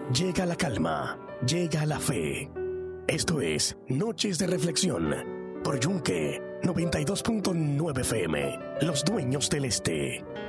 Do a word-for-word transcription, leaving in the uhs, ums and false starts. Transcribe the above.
Llega la calma, llega la fe. Esto es Noches de Reflexión por Yunque noventa y dos punto nueve F M, Los Dueños del Este.